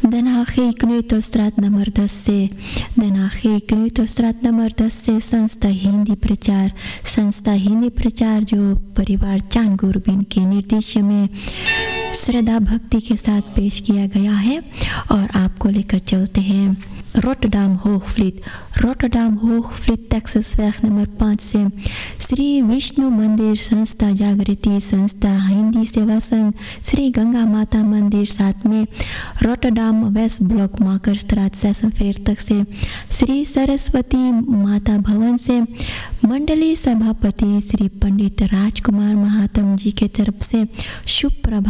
Den Haag Knuitostraat number 10 से Den Haag Knuitostraat number 10 से संस्था हिंदी प्रचार जो परिवार चान गुरबिन के निर्देश में श्रद्धा भक्ति के साथ पेश किया गया है। और आपको लेकर चलते हैं रोटरडाम होगफ्लीट टेक्सासवेग नंबर 5 से श्री विष्णु मंदिर संस्था जागृति संस्था हिंदी सेवा संघ श्री गंगा माता मंदिर साथ में रोटरडाम वेस्ट ब्लॉक मार्करस्ट्रात सेसनफेर तक से श्री सरस्वती माता भवन से मंडली सभापति श्री पंडित राजकुमार महात्म जी के तरफ से शुभ प्रभात